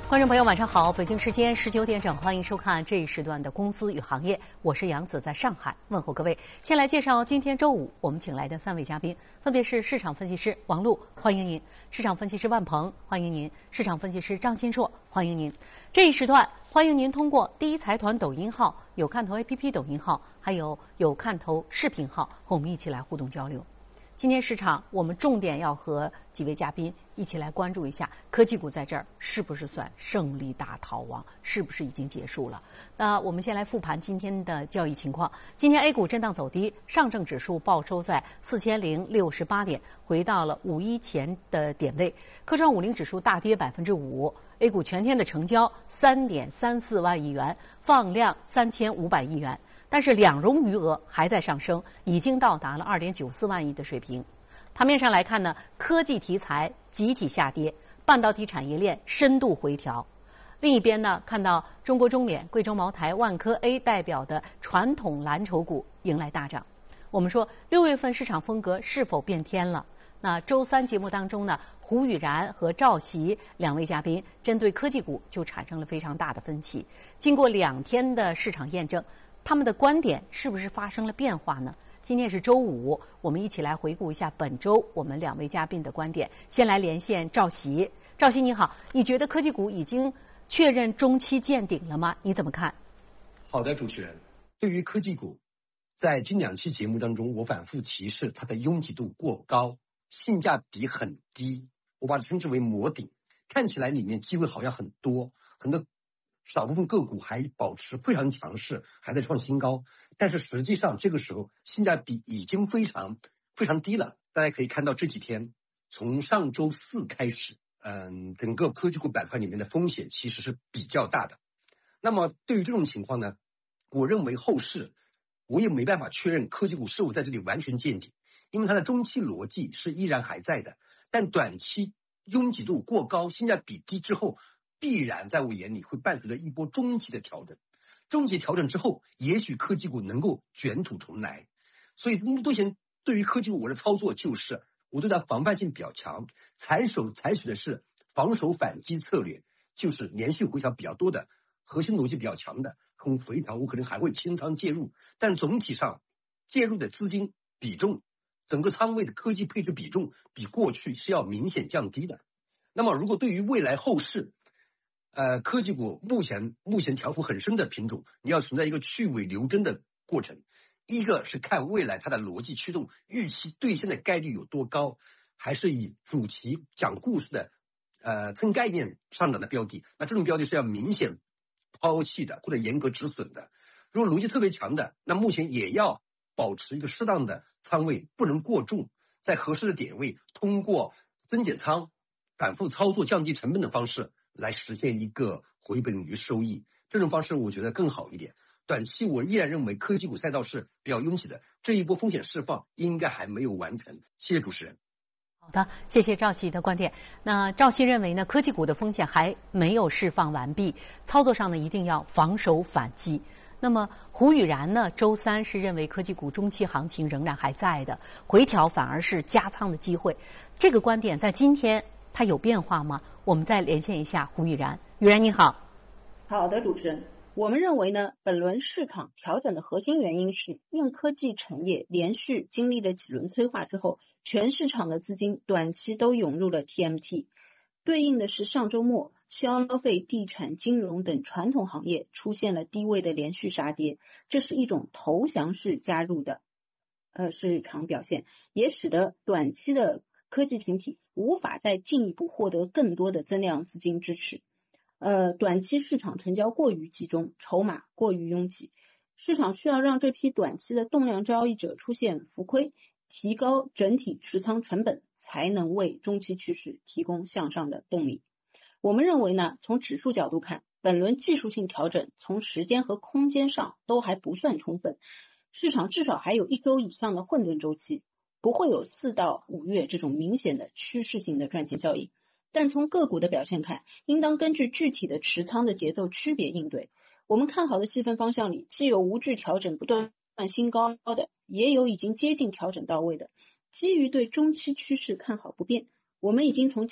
观众朋友晚上好，北京时间19点整，欢迎收看这一时段的公司与行业，我是杨子，在上海问候各位。先来介绍今天周五我们请来的3位嘉宾，分别是市场分析师王璐，欢迎您；市场分析师万鹏，欢迎您；市场分析师张新硕，欢迎您。这一时段欢迎您通过第一财团抖音号、有看头 APP 抖音号，还有看头视频号和我们一起来互动交流。今天市场我们重点要和几位嘉宾一起来关注一下科技股在这儿是不是算胜利大逃亡，是不是已经结束了。那我们先来复盘今天的交易情况。今天 A 股震荡走低，上证指数报收在4068点，回到了5.1前的点位。科创50指数大跌5%。A 股全天的成交3.34万亿元，放量3500亿元。但是两融余额还在上升，已经到达了2.94万亿的水平。盘面上来看呢，科技题材集体下跌，半导体产业链深度回调。另一边呢，看到中国中免、贵州茅台、万科 A 代表的传统蓝筹股迎来大涨。我们说6月份市场风格是否变天了？那周三节目当中呢，胡宇然和赵琦2位嘉宾针对科技股就产生了非常大的分歧。经过2天的市场验证，他们的观点是不是发生了变化呢？今天是周五，我们一起来回顾一下本周我们2位嘉宾的观点。先来连线赵琦。赵琦你好，你觉得科技股已经确认中期见顶了吗？你怎么看？ 好的，主持人。对于科技股，在近2期节目当中，我反复提示它的拥挤度过高，性价比很低，我把它称之为魔顶。看起来里面机会好像很多，很多少部分个股还保持非常强势，还在创新高，但是实际上这个时候性价比已经非常低了。大家可以看到这几天，从上周4开始，整个科技股板块里面的风险其实是比较大的。那么对于这种情况呢，我认为后市我也没办法确认科技股是否在这里完全见顶，因为它的中期逻辑是依然还在的，但短期拥挤度过高，性价比低之后，必然在我眼里会伴随着一波中级的调整。中级调整之后，也许科技股能够卷土重来。所以目前对于科技股我的操作就是，我对它防范性比较强，采取的是防守反击策略，就是连续回调比较多的，核心逻辑比较强的，回调我可能还会清仓介入，但总体上介入的资金比重，整个仓位的科技配置比重比过去是要明显降低的。那么如果对于未来后市，科技股目前调幅很深的品种，你要存在一个去伪留真的过程。一个是看未来它的逻辑驱动预期兑现的概率有多高，还是以主题讲故事的蹭概念上涨的标的，那这种标的是要明显抛弃的或者严格止损的。如果逻辑特别强的，那目前也要保持一个适当的仓位，不能过重，在合适的点位通过增减仓反复操作降低成本的方式来实现一个回本于收益，这种方式我觉得更好一点。短期我依然认为科技股赛道是比较拥挤的，这一波风险释放应该还没有完成。谢谢主持人。 好的，谢谢赵琦的观点。那赵琦认为呢，科技股的风险还没有释放完毕，操作上呢一定要防守反击。那么胡宇然呢，周三是认为科技股中期行情仍然还在的，回调反而是加仓的机会。这个观点在今天它有变化吗？我们再连线一下胡宇然。宇然你好。 好的，主持人。我们认为呢，本轮市场调整的核心原因是硬科技产业连续经历了几轮催化之后，全市场的资金短期都涌入了 TMT， 对应的是上周末消费、地产、金融等传统行业出现了低位的连续杀跌，这是一种投降式加入的市场表现，也使得短期的科技群体无法再进一步获得更多的增量资金支持。短期市场成交过于集中，筹码过于拥挤，市场需要让这批短期的动量交易者出现浮亏，提高整体持仓成本，才能为中期趋势提供向上的动力。我们认为呢，从指数角度看，本轮技术性调整从时间和空间上都还不算充分，市场至少还有1周以上的混沌周期，不会有4到5月这种明显的趋势性的赚钱效应。但从个股的表现看，应当根据具体的持仓的节奏区别应对。我们看好的细分方向里，既有无惧调整不断新高的，也有已经接近调整到位的。基于对中期趋势看好不变，我们已经从